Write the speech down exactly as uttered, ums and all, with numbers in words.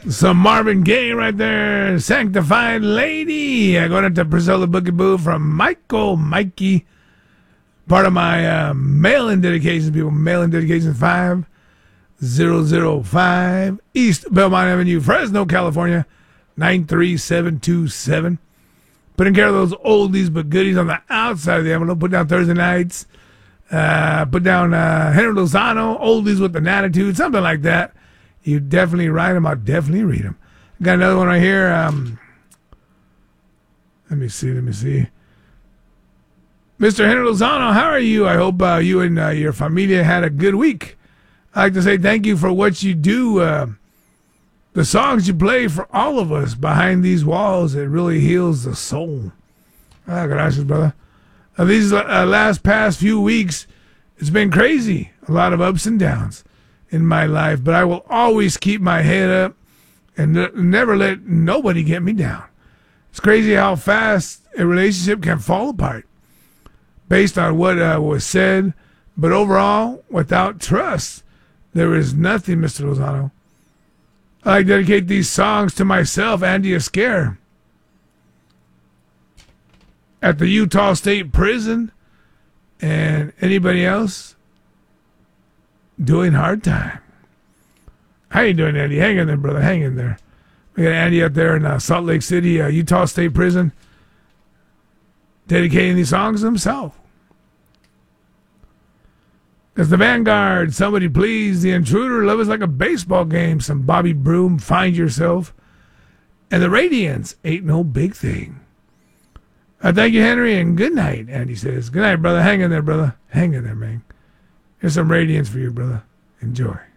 Some Marvin Gaye right there. Sanctified Lady. Uh, going up to Priscilla Boogie Boo from Michael Mikey. Part of my uh, mail-in dedications, people. Mail-in dedications five zero zero five East Belmont Avenue, Fresno, California, nine three seven two seven. Putting care of those oldies but goodies on the outside of the envelope. Put down Thursday nights. Uh, put down uh, Henry Lozano, oldies with an attitude, something like that. You definitely write them. I'll definitely read them. Got another one right here. Um, let me see. Let me see. Mister Henry Lozano, how are you? I hope uh, you and uh, your familia had a good week. I'd like to say thank you for what you do. Uh, the songs you play for all of us behind these walls, it really heals the soul. Ah, gracias, brother. Uh, these uh, last past few weeks, it's been crazy. A lot of ups and downs in my life, but I will always keep my head up and n- never let nobody get me down. It's crazy how fast a relationship can fall apart based on what uh, was said, but overall, without trust, there is nothing, Mister Lozano. I dedicate these songs to myself, Andy Esquer, at the Utah State Prison, and anybody else doing hard time. How you doing, Andy? Hang in there, brother. Hang in there. We got Andy out there in uh, Salt Lake City, uh, Utah State Prison, dedicating these songs to himself. It's the Vanguard, Somebody Please, The Intruder, Love Is Like a Baseball Game, some Bobby Broom, Find Yourself, and the Radiance, Ain't No Big Thing. Uh, thank you, Henry, and good night, Andy says. Good night, brother. Hang in there, brother. Hang in there, man. Here's some Radiance for you, brother. Enjoy.